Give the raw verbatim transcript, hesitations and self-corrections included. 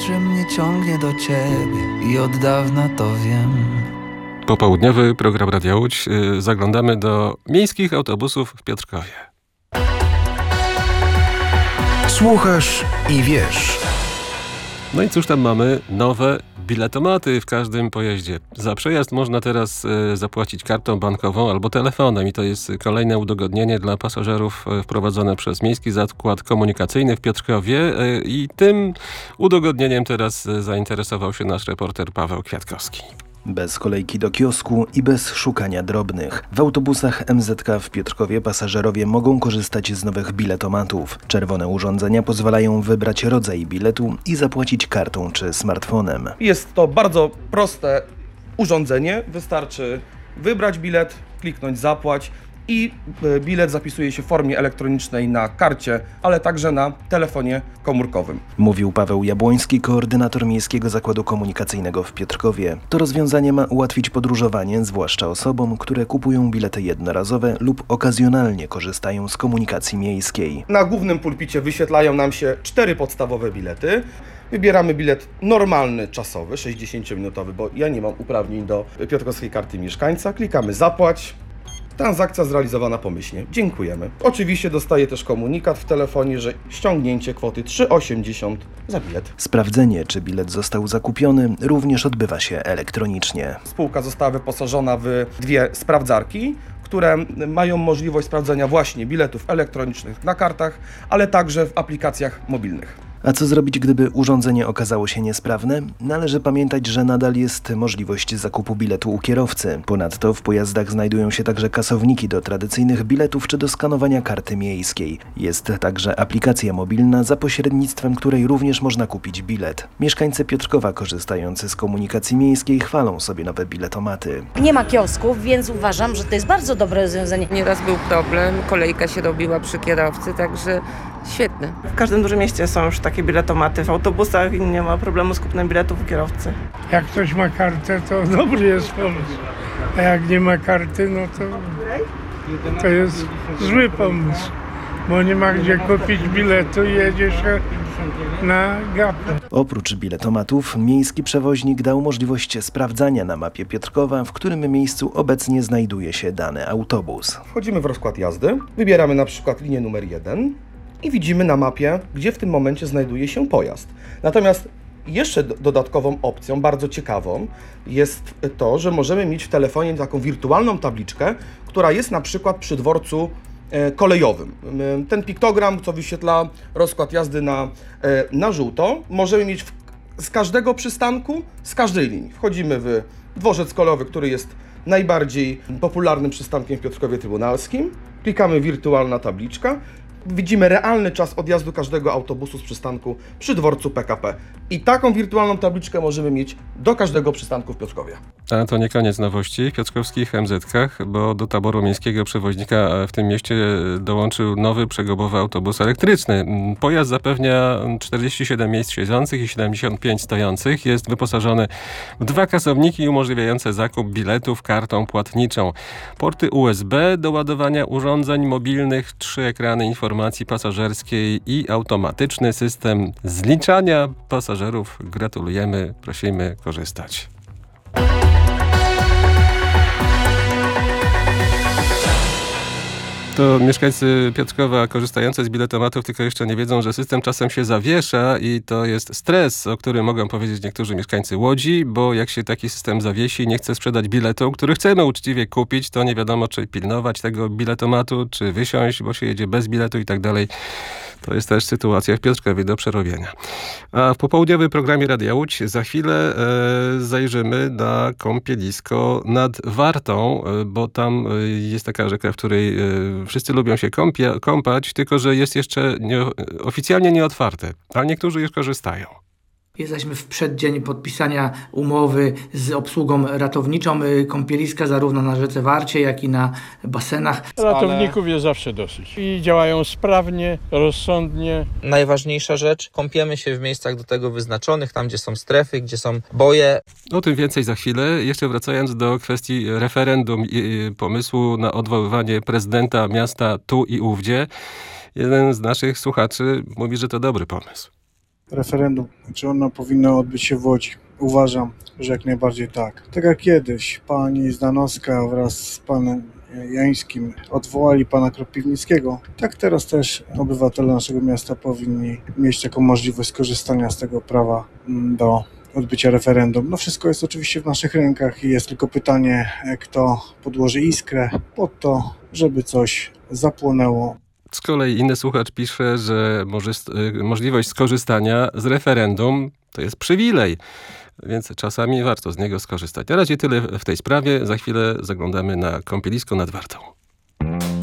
że mnie ciągnie do ciebie i od dawna to wiem. Popołudniowy program Radia Łódź. Zaglądamy do miejskich autobusów w Piotrkowie. Słuchasz i wiesz. No i cóż tam mamy? Nowe biletomaty w każdym pojeździe. Za przejazd można teraz e, zapłacić kartą bankową albo telefonem i to jest kolejne udogodnienie dla pasażerów e, wprowadzone przez Miejski Zakład Komunikacyjny w Piotrkowie e, i tym udogodnieniem teraz e, zainteresował się nasz reporter Paweł Kwiatkowski. Bez kolejki do kiosku i bez szukania drobnych. W autobusach M Z K w Piotrkowie pasażerowie mogą korzystać z nowych biletomatów. Czerwone urządzenia pozwalają wybrać rodzaj biletu i zapłacić kartą czy smartfonem. Jest to bardzo proste urządzenie. Wystarczy wybrać bilet, kliknąć zapłać i bilet zapisuje się w formie elektronicznej na karcie, ale także na telefonie komórkowym. Mówił Paweł Jabłoński, koordynator Miejskiego Zakładu Komunikacyjnego w Piotrkowie. To rozwiązanie ma ułatwić podróżowanie, zwłaszcza osobom, które kupują bilety jednorazowe lub okazjonalnie korzystają z komunikacji miejskiej. Na głównym pulpicie wyświetlają nam się cztery podstawowe bilety. Wybieramy bilet normalny, czasowy, sześćdziesięciominutowy, bo ja nie mam uprawnień do piotrkowskiej karty mieszkańca. Klikamy zapłać. Transakcja zrealizowana pomyślnie. Dziękujemy. Oczywiście dostaję też komunikat w telefonie, że ściągnięcie kwoty trzy osiemdziesiąt za bilet. Sprawdzenie, czy bilet został zakupiony, również odbywa się elektronicznie. Spółka została wyposażona w dwie sprawdzarki, które mają możliwość sprawdzenia właśnie biletów elektronicznych na kartach, ale także w aplikacjach mobilnych. A co zrobić, gdyby urządzenie okazało się niesprawne? Należy pamiętać, że nadal jest możliwość zakupu biletu u kierowcy. Ponadto w pojazdach znajdują się także kasowniki do tradycyjnych biletów czy do skanowania karty miejskiej. Jest także aplikacja mobilna, za pośrednictwem której również można kupić bilet. Mieszkańcy Piotrkowa korzystający z komunikacji miejskiej chwalą sobie nowe biletomaty. Nie ma kiosków, więc uważam, że to jest bardzo dobre rozwiązanie. Nieraz był problem, kolejka się robiła przy kierowcy, także świetne. W każdym dużym mieście są już takie biletomaty w autobusach i nie ma problemu z kupnem biletów u kierowcy. Jak ktoś ma kartę, to dobry jest pomysł, a jak nie ma karty, no to to jest zły pomysł, bo nie ma gdzie kupić biletu i jedzie się na gapę. Oprócz biletomatów, miejski przewoźnik dał możliwość sprawdzania na mapie Piotrkowa, w którym miejscu obecnie znajduje się dany autobus. Wchodzimy w rozkład jazdy, wybieramy na przykład linię numer jeden i widzimy na mapie, gdzie w tym momencie znajduje się pojazd. Natomiast jeszcze dodatkową opcją, bardzo ciekawą, jest to, że możemy mieć w telefonie taką wirtualną tabliczkę, która jest na przykład przy dworcu kolejowym. Ten piktogram, co wyświetla rozkład jazdy na, na żółto, możemy mieć w, z każdego przystanku, z każdej linii. Wchodzimy w dworzec kolejowy, który jest najbardziej popularnym przystankiem w Piotrkowie Trybunalskim. Klikamy wirtualna tabliczka. Widzimy realny czas odjazdu każdego autobusu z przystanku przy dworcu P K P. I taką wirtualną tabliczkę możemy mieć do każdego przystanku w Piotrkowie. A to nie koniec nowości w piotrkowskich M Z Kach, bo do taboru miejskiego przewoźnika w tym mieście dołączył nowy przegobowy autobus elektryczny. Pojazd zapewnia czterdzieści siedem miejsc siedzących i siedemdziesiąt pięć stojących. Jest wyposażony w dwa kasowniki umożliwiające zakup biletów kartą płatniczą. Porty U S B do ładowania urządzeń mobilnych, trzy ekrany informacji pasażerskiej i automatyczny system zliczania pasażerów. Gratulujemy, prosimy korzystać. To mieszkańcy Piotrkowa korzystający z biletomatów tylko jeszcze nie wiedzą, że system czasem się zawiesza i to jest stres, o którym mogą powiedzieć niektórzy mieszkańcy Łodzi, bo jak się taki system zawiesi i nie chce sprzedać biletu, który chcemy uczciwie kupić, to nie wiadomo, czy pilnować tego biletomatu, czy wysiąść, bo się jedzie bez biletu i tak dalej. To jest też sytuacja w Piotrkowie do przerobienia. A w popołudniowym programie Radia Łódź za chwilę e, zajrzymy na kąpielisko nad Wartą, e, bo tam e, jest taka rzeka, w której e, wszyscy lubią się kąpia, kąpać, tylko że jest jeszcze nie, oficjalnie nieotwarte, ale niektórzy już korzystają. Jesteśmy w przeddzień podpisania umowy z obsługą ratowniczą kąpieliska zarówno na rzece Warcie, jak i na basenach. Ratowników jest zawsze dosyć i działają sprawnie, rozsądnie. Najważniejsza rzecz, kąpiemy się w miejscach do tego wyznaczonych, tam gdzie są strefy, gdzie są boje. O tym więcej za chwilę. Jeszcze wracając do kwestii referendum i pomysłu na odwoływanie prezydenta miasta tu i ówdzie. Jeden z naszych słuchaczy mówi, że to dobry pomysł. referendum, czy ono powinno odbyć się w Łodzi? Uważam, że jak najbardziej tak. Tak jak kiedyś pani Zdanowska wraz z panem Jańskim odwołali pana Kropiwnickiego, tak teraz też obywatele naszego miasta powinni mieć taką możliwość skorzystania z tego prawa do odbycia referendum. No wszystko jest oczywiście w naszych rękach i jest tylko pytanie, kto podłoży iskrę pod to, żeby coś zapłonęło. Z kolei inny słuchacz pisze, że może, możliwość skorzystania z referendum to jest przywilej, więc czasami warto z niego skorzystać. Na razie tyle w tej sprawie. Za chwilę zaglądamy na kąpielisko nad Wartą.